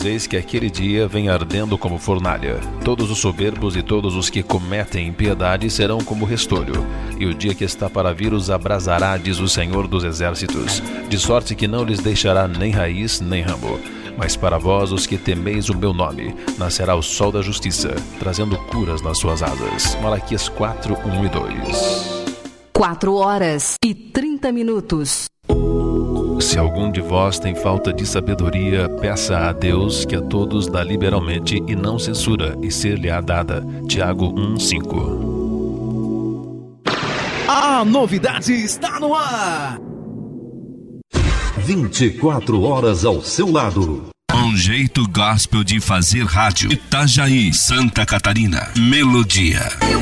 Pois eis que aquele dia vem ardendo como fornalha. Todos os soberbos e todos os que cometem impiedade serão como restolho. E o dia que está para vir os abrasará, diz o Senhor dos Exércitos, de sorte que não lhes deixará nem raiz nem ramo. Mas para vós, os que temeis o meu nome, nascerá o sol da justiça, trazendo curas nas suas asas. Malaquias 4, 1 e 2. 4h30. Se algum de vós tem falta de sabedoria, peça a Deus, que a todos dá liberalmente e não censura, e ser-lhe-á dada. Tiago 1:5. A novidade está no ar! 24 horas ao seu lado. Um jeito gospel de fazer rádio. Itajaí, Santa Catarina. Melodia.